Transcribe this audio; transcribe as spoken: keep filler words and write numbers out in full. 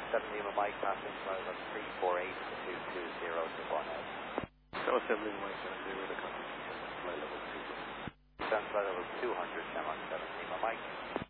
seven Lima Mike, passing flight level three four eight two two zero to Barnett. Tower seven Lima Mike, seven zero to contact flight level two. Descend flight level two hundred, Channel seven Lima Mike.